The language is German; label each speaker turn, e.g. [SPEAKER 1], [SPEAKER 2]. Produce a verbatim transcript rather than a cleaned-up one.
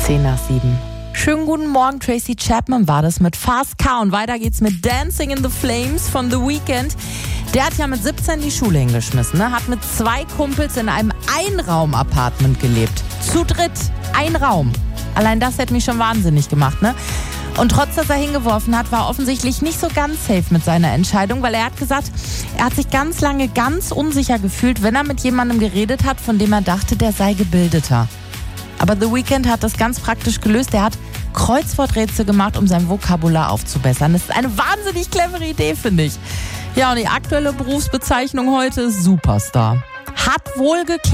[SPEAKER 1] Zehn nach sieben. Schönen guten Morgen, Tracy Chapman war das mit Fast Car. Und weiter geht's mit Dancing in the Flames von The Weeknd. Der hat ja mit siebzehn die Schule hingeschmissen, ne? Hat mit zwei Kumpels in einem Einraum-Apartment gelebt. Zu dritt, ein Raum. Allein das hätte mich schon wahnsinnig gemacht, ne? Und trotz, dass er hingeworfen hat, war er offensichtlich nicht so ganz safe mit seiner Entscheidung, weil er hat gesagt, er hat sich ganz lange ganz unsicher gefühlt, wenn er mit jemandem geredet hat, von dem er dachte, der sei gebildeter. Aber The Weeknd hat das ganz praktisch gelöst. Er hat Kreuzworträtsel gemacht, um sein Vokabular aufzubessern. Das ist eine wahnsinnig clevere Idee, finde ich. Ja, und die aktuelle Berufsbezeichnung heute ist Superstar. Hat wohl geklappt.